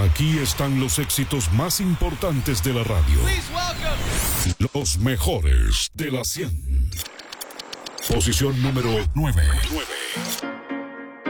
Aquí están los éxitos más importantes de la radio. Los mejores de la 100. Posición número 9.